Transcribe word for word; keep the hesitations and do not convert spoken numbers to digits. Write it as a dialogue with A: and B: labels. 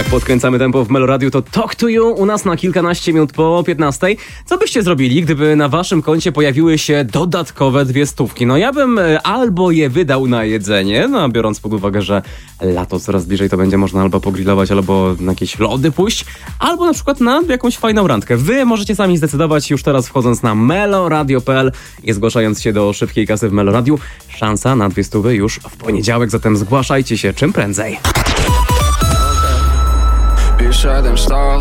A: Jak podkręcamy tempo w Meloradiu, to Talk to You u nas na kilkanaście minut po piętnastej. Co byście zrobili, gdyby na waszym koncie pojawiły się dodatkowe dwie stówki? No ja bym albo je wydał na jedzenie, no biorąc pod uwagę, że lato coraz bliżej, to będzie można albo pogrillować, albo na jakieś lody pójść, albo na przykład na jakąś fajną randkę. Wy możecie sami zdecydować już teraz, wchodząc na meloradio kropka p l i zgłaszając się do szybkiej kasy w Meloradiu. Szansa na dwie stówy już w poniedziałek, zatem zgłaszajcie się czym prędzej.
B: Bierz siedem stal,